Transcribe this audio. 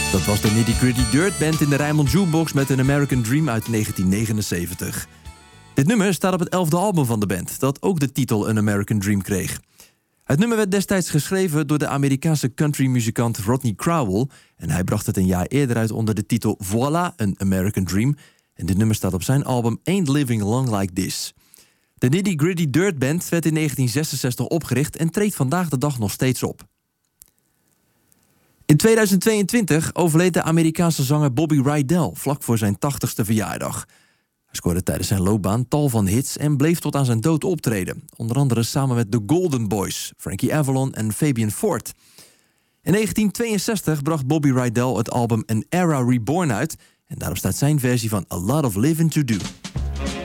Dat was de Nitty Gritty Dirt Band in de Rijnmond Jukebox met een American Dream uit 1979. Dit nummer staat op het 11e album van de band, dat ook de titel An American Dream kreeg. Het nummer werd destijds geschreven door de Amerikaanse countrymuzikant Rodney Crowell en hij bracht het een jaar eerder uit onder de titel Voila, An American Dream. En dit nummer staat op zijn album Ain't Living Long Like This. De Nitty Gritty Dirt Band werd in 1966 opgericht en treedt vandaag de dag nog steeds op. In 2022 overleed de Amerikaanse zanger Bobby Rydell vlak voor zijn 80ste verjaardag. Hij scoorde tijdens zijn loopbaan tal van hits en bleef tot aan zijn dood optreden. Onder andere samen met The Golden Boys, Frankie Avalon en Fabian Ford. In 1962 bracht Bobby Rydell het album An Era Reborn uit en daarop staat zijn versie van A Lot of Living to Do.